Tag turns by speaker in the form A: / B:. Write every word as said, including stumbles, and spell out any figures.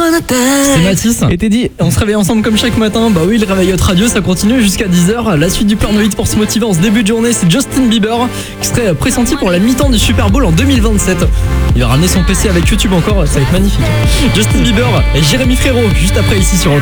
A: C'est Mathis.
B: Et t'es dit, on se réveille ensemble comme chaque matin. Bah oui, le réveil Hot Radio, ça continue jusqu'à dix heures. La suite du plan de hit pour se motiver en ce début de journée, c'est Justin Bieber qui serait pressenti pour la mi-temps du Super Bowl en deux mille vingt-sept. Il va ramener son P C avec YouTube encore, ça va être magnifique. Justin Bieber et Jérémy Frérot, juste après ici sur Hot